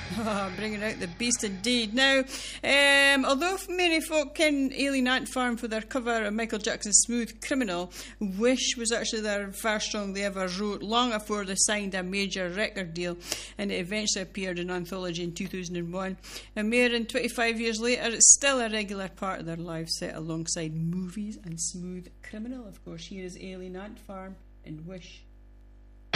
Bringing out the beast indeed. Now, although many folk ken Alien Ant Farm for their cover of Michael Jackson's Smooth Criminal, Wish was actually their first song they ever wrote long before they signed a major record deal, and it eventually appeared in Anthology in 2001. And more than 25 years later, it's still a regular part of their live set alongside movies and Smooth Criminal. Of course, here is Alien Ant Farm and Wish.